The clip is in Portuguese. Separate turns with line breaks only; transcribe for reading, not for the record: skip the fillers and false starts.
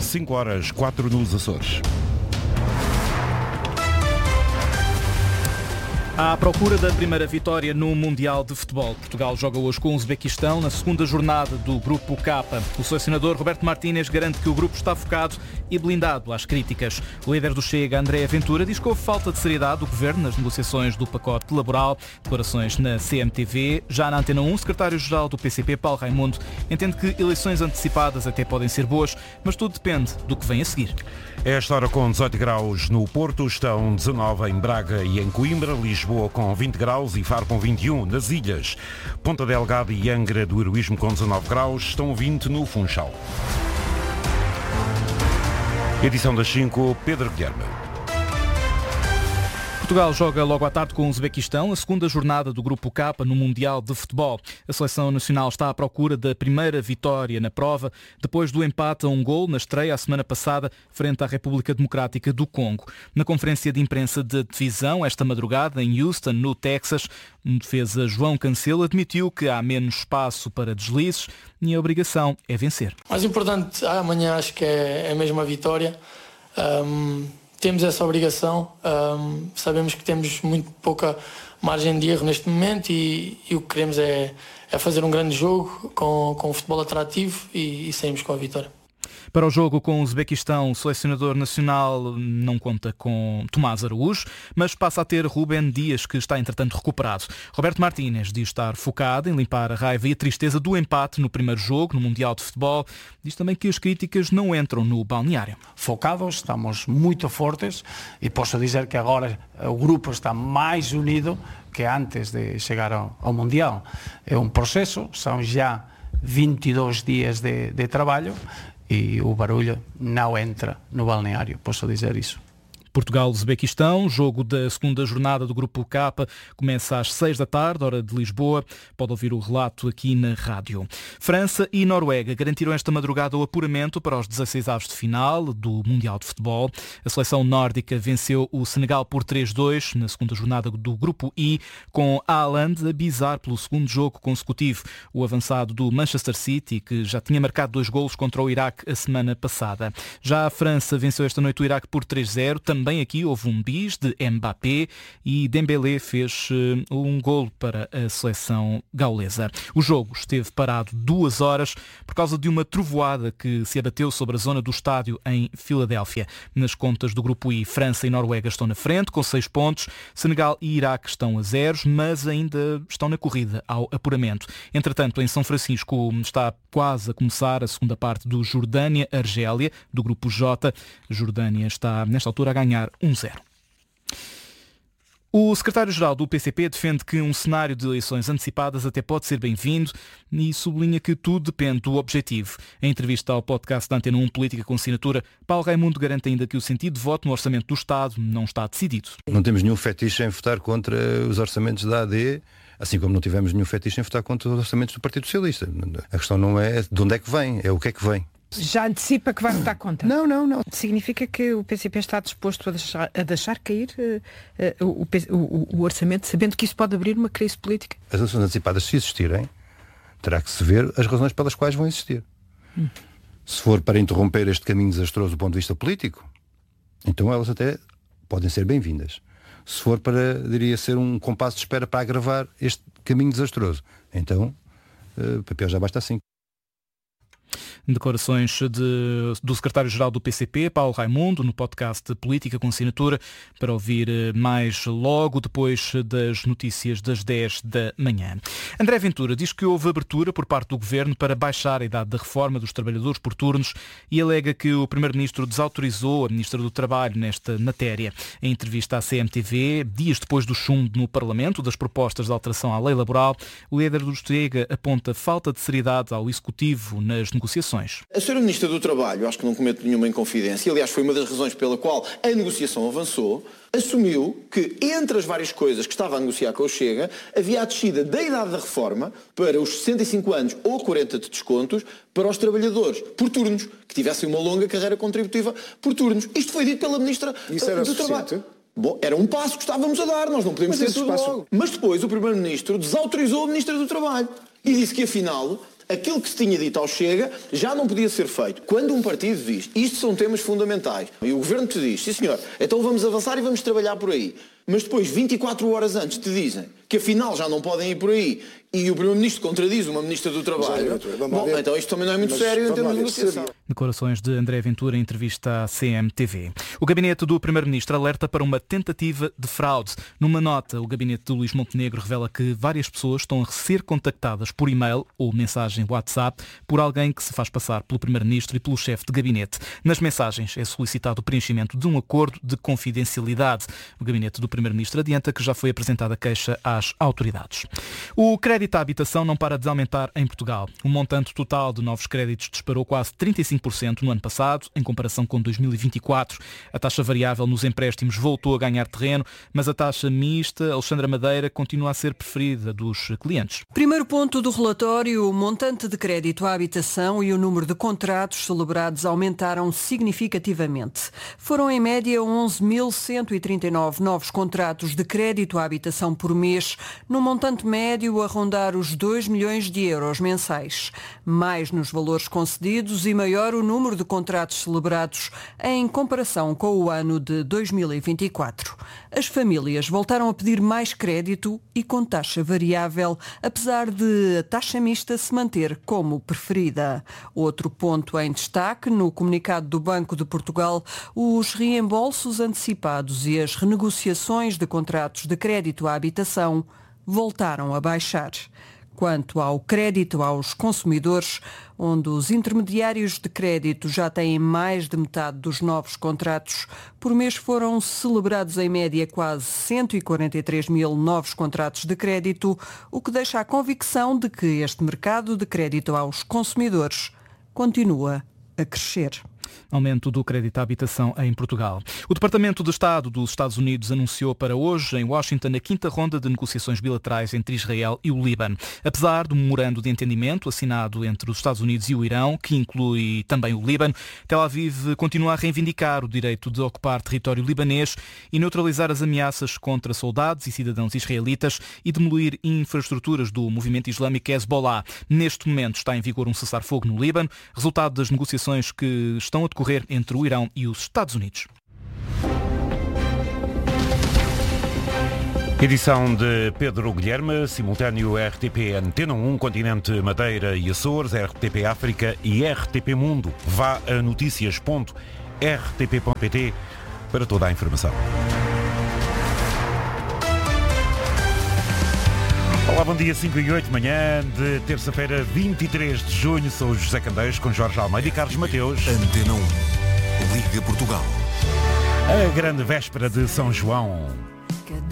5h04 nos Açores.
À procura da primeira vitória no Mundial de Futebol. Portugal joga hoje com o Uzbequistão na segunda jornada do Grupo K. O selecionador Roberto Martínez garante que o grupo está focado e blindado às críticas. O líder do Chega, André Ventura, diz que houve falta de seriedade do governo nas negociações do pacote laboral. Declarações na CMTV. Já na Antena 1, o secretário-geral do PCP, Paulo Raimundo, entende que eleições antecipadas até podem ser boas, mas tudo depende do que vem a seguir.
Esta hora com 18 graus no Porto, estão 19 em Braga e em Coimbra, Lisboa com 20 graus e Faro com 21 nas ilhas. Ponta Delgada e Angra do Heroísmo com 19 graus, estão 20 no Funchal. Edição das 5, Pedro Guilherme.
Portugal joga logo à tarde com o Uzbequistão, a segunda jornada do Grupo K no Mundial de Futebol. A seleção nacional está à procura da primeira vitória na prova, depois do empate a 1-gol na estreia a semana passada, frente à República Democrática do Congo. Na conferência de imprensa de divisão, esta madrugada, em Houston, no Texas, o defesa João Cancelo admitiu que há menos espaço para deslizes e a obrigação é vencer.
Mais importante amanhã acho que é mesmo a vitória. Temos essa obrigação, sabemos que temos muito pouca margem de erro neste momento e o que queremos é fazer um grande jogo com um futebol atrativo e sairmos com a vitória.
Para o jogo com o Uzbequistão, o selecionador nacional não conta com Tomás Araújo, mas passa a ter Rúben Dias, que está entretanto recuperado. Roberto Martínez diz estar focado em limpar a raiva e a tristeza do empate no primeiro jogo, no Mundial de Futebol. Diz também que as críticas não entram no balneário.
Focados, estamos muito fortes e posso dizer que agora o grupo está mais unido que antes de chegar ao Mundial. É um processo, são já 22 dias de trabalho e o barulho não entra no balneário, posso dizer isso.
Portugal-Uzbequistão, jogo da segunda jornada do Grupo K, começa às 6 da tarde, hora de Lisboa. Pode ouvir o relato aqui na rádio. França e Noruega garantiram esta madrugada o apuramento para os 16avos de final do Mundial de Futebol. A seleção nórdica venceu o Senegal por 3-2 na segunda jornada do Grupo I, com Haaland a bizar pelo segundo jogo consecutivo. O avançado do Manchester City, que já tinha marcado 2 golos contra o Iraque a semana passada. Já a França venceu esta noite o Iraque por 3-0. Também aqui houve um bis de Mbappé e Dembélé fez um golo para a seleção gaulesa. O jogo esteve parado 2 horas por causa de uma trovoada que se abateu sobre a zona do estádio em Filadélfia. Nas contas do Grupo I, França e Noruega estão na frente com 6 pontos. Senegal e Iraque estão a 0, mas ainda estão na corrida ao apuramento. Entretanto, em São Francisco está quase a começar a segunda parte do Jordânia-Argélia, do Grupo J. A Jordânia está, nesta altura, a ganhar 1-0. O secretário-geral do PCP defende que um cenário de eleições antecipadas até pode ser bem-vindo e sublinha que tudo depende do objetivo. Em entrevista ao podcast da Antena 1 Política com Assinatura, Paulo Raimundo garante ainda que o sentido de voto no orçamento do Estado não está decidido.
Não temos nenhum fetiche em votar contra os orçamentos da AD, assim como não tivemos nenhum fetiche em votar contra os orçamentos do Partido Socialista. A questão não é de onde é que vem, é o que é que vem.
Já antecipa que vai votar contra?
Não.
Significa que o PCP está disposto a deixar cair o orçamento, sabendo que isso pode abrir uma crise política?
As eleições antecipadas, se existirem, terá que se ver as razões pelas quais vão existir. Se for para interromper este caminho desastroso do ponto de vista político, então elas até podem ser bem-vindas. Se for para, diria, ser um compasso de espera para agravar este caminho desastroso, então o papel já basta assim.
Declarações do secretário-geral do PCP, Paulo Raimundo, no podcast de Política com Assinatura, para ouvir mais logo depois das notícias das 10 da manhã. André Ventura diz que houve abertura por parte do Governo para baixar a idade da reforma dos trabalhadores por turnos e alega que o Primeiro-Ministro desautorizou a Ministra do Trabalho nesta matéria. Em entrevista à CMTV, dias depois do chumbo no Parlamento das propostas de alteração à lei laboral, o líder do Chega aponta falta de seriedade ao Executivo nas negociações.
A Sra. Ministra do Trabalho, acho que não cometo nenhuma inconfidência, aliás foi uma das razões pela qual a negociação avançou, assumiu que entre as várias coisas que estava a negociar com o Chega, havia a descida da idade da reforma para os 65 anos ou 40 de descontos para os trabalhadores por turnos, que tivessem uma longa carreira contributiva por turnos. Isto foi dito pela Ministra do Trabalho. Bom, era um passo que estávamos a dar, nós não podemos ter tudo logo. Mas depois o Primeiro-Ministro desautorizou a Ministra do Trabalho e disse que afinal aquilo que se tinha dito ao Chega já não podia ser feito. Quando um partido diz, isto são temas fundamentais, e o Governo te diz, sim senhor, então vamos avançar e vamos trabalhar por aí, mas depois, 24 horas antes, te dizem que afinal já não podem ir por aí, e o Primeiro-Ministro contradiz uma Ministra do Trabalho, então isto também não é muito sério em termos de negociação.
Declarações de André Ventura em entrevista à CMTV. O gabinete do Primeiro-Ministro alerta para uma tentativa de fraude. Numa nota, o gabinete de Luís Montenegro revela que várias pessoas estão a ser contactadas por e-mail ou mensagem WhatsApp por alguém que se faz passar pelo Primeiro-Ministro e pelo chefe de gabinete. Nas mensagens é solicitado o preenchimento de um acordo de confidencialidade. O gabinete do Primeiro-Ministro adianta que já foi apresentada queixa às autoridades. O crédito à habitação não para de aumentar em Portugal. O montante total de novos créditos disparou quase 35% no ano passado, em comparação com 2024. A taxa variável nos empréstimos voltou a ganhar terreno, mas a taxa mista, Alexandra Madeira, continua a ser preferida dos clientes.
Primeiro ponto do relatório, o montante de crédito à habitação e o número de contratos celebrados aumentaram significativamente. Foram em média 11.139 novos contratos de crédito à habitação por mês, num montante médio a rondar os 2 milhões de euros mensais. Mais nos valores concedidos e maior o número de contratos celebrados em comparação com o ano de 2024. As famílias voltaram a pedir mais crédito e com taxa variável, apesar de a taxa mista se manter como preferida. Outro ponto em destaque no comunicado do Banco de Portugal, os reembolsos antecipados e as renegociações de contratos de crédito à habitação voltaram a baixar. Quanto ao crédito aos consumidores, onde os intermediários de crédito já têm mais de metade dos novos contratos, por mês foram celebrados em média quase 143 mil novos contratos de crédito, o que deixa a convicção de que este mercado de crédito aos consumidores continua a crescer.
Aumento do crédito à habitação em Portugal. O Departamento de Estado dos Estados Unidos anunciou para hoje, em Washington, a 5ª ronda de negociações bilaterais entre Israel e o Líbano. Apesar do memorando de entendimento assinado entre os Estados Unidos e o Irão, que inclui também o Líbano, Tel Aviv continua a reivindicar o direito de ocupar território libanês e neutralizar as ameaças contra soldados e cidadãos israelitas e demolir infraestruturas do movimento islâmico Hezbollah. Neste momento está em vigor um cessar-fogo no Líbano, resultado das negociações que estão a decorrer entre o Irão e os Estados Unidos.
Edição de Pedro Guilherme, simultâneo RTP Antena 1, Continente Madeira e Açores, RTP África e RTP Mundo. Vá a noticias.rtp.pt para toda a informação. Olá, bom dia, 5 e 8, manhã de terça-feira, 23 de junho. Sou o José Candeias com Jorge Almeida e Carlos Mateus.
Antena 1, Liga Portugal.
A grande véspera de São João.